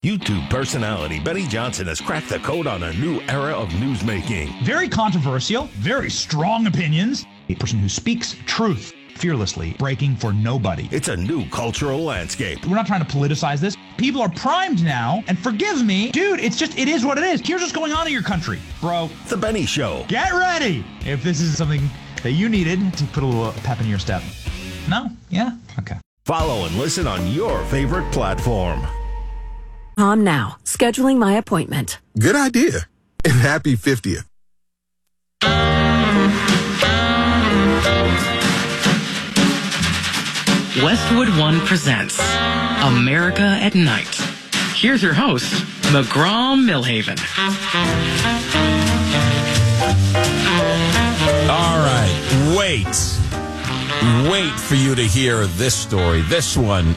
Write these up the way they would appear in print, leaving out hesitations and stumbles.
YouTube personality Benny Johnson has cracked the code on a new era of newsmaking. Very controversial, very strong opinions. A person who speaks truth fearlessly, breaking for nobody. It's a new cultural landscape. We're not trying to politicize this. People are primed now, and forgive me, dude, it is what it is. Here's what's going on in your country, bro. The Benny Show. Get ready if this is something that you needed to put a little pep in your step. No? Yeah? Okay. Follow and listen on your favorite platform. Now, scheduling my appointment. Good idea. And happy 50th. Westwood One presents America at Night. Here's your host, McGraw-Milhaven. All right, wait for you to hear this story. This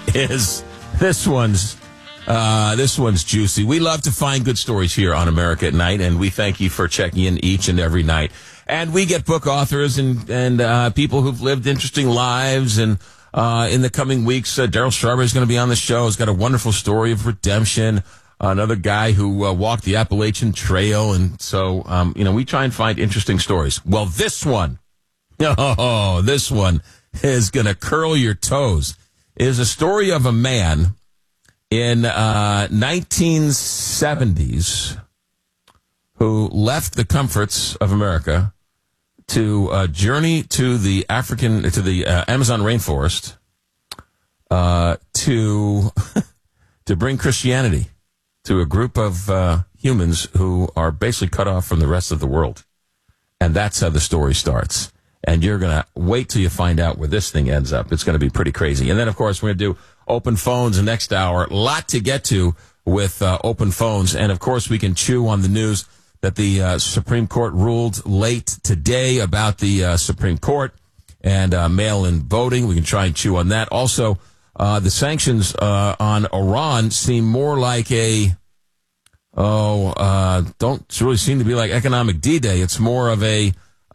one's juicy. We love to find good stories here on America at Night, and we thank you for checking in each and every night. And we get book authors and people who've lived interesting lives. And in the coming weeks, Daryl Strawberry is going to be on the show. He's got a wonderful story of redemption. Another guy who walked the Appalachian Trail. And so, we try and find interesting stories. Well, this one is going to curl your toes. It is a story of a man in 1970s who left the comforts of America to journey to the Amazon rainforest to bring Christianity to a group of humans who are basically cut off from the rest of the world. And that's how the story starts. And you're going to wait till you find out where this thing ends up. It's going to be pretty crazy. And then, of course, we're going to do open phones the next hour. A lot to get to with open phones. And, of course, we can chew on the news that the Supreme Court ruled late today about the Supreme Court and mail-in voting. We can try and chew on that. Also, the sanctions on Iran seem more like don't really seem to be like economic D-Day. It's more of a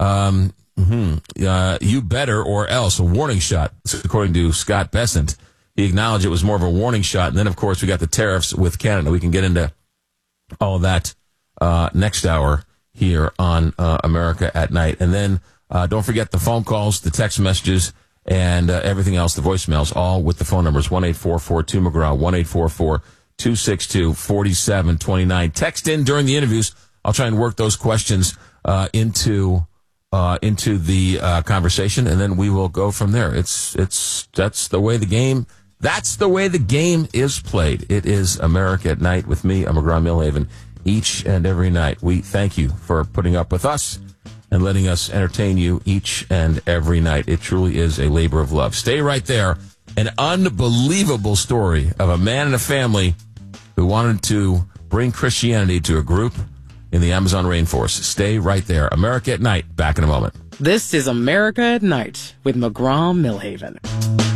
you better or else, a warning shot, according to Scott Bessent. He acknowledged it was more of a warning shot. And then, of course, we got the tariffs with Canada. We can get into all of that next hour here on America at Night. And then don't forget the phone calls, the text messages, and everything else, the voicemails, all with the phone numbers, 1-844-2-McGraw, 1-844-262-4729. Text in during the interviews. I'll try and work those questions into the conversation, and then we will go from there. That's the way the game is played. It is America at Night with me, I'm McGraw-Milhaven, each and every night. We thank you for putting up with us and letting us entertain you each and every night. It truly is a labor of love. Stay right there. An unbelievable story of a man and a family who wanted to bring Christianity to a group in the Amazon rainforest. Stay right there. America at Night. Back in a moment. This is America at Night with McGraw-Milhaven.